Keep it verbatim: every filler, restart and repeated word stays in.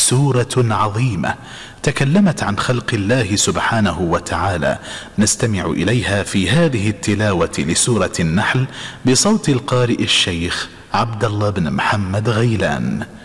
سورة عظيمة تكلمت عن خلق الله سبحانه وتعالى، نستمع إليها في هذه التلاوة لسورة النحل بصوت القارئ الشيخ عبد الله بن محمد غيلان.